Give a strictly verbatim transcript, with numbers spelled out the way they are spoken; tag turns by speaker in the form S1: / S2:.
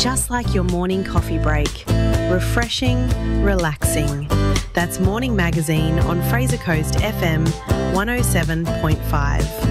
S1: just like your morning coffee break. Refreshing, relaxing. That's Morning Magazine on Fraser Coast F M one oh seven point five.